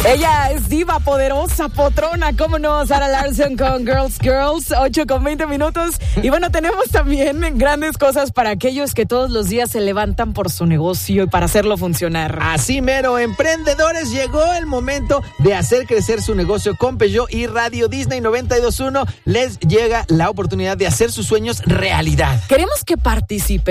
Ella es diva, poderosa, potrona, cómo no, Sarah Larsson con Girls, 8:20. Y bueno, tenemos también grandes cosas para aquellos que todos los días se levantan por su negocio y para hacerlo funcionar. Así mero, emprendedores, llegó el momento de hacer crecer su negocio con Peugeot y Radio Disney 92.1. Les llega la oportunidad de hacer sus sueños realidad. Queremos que participen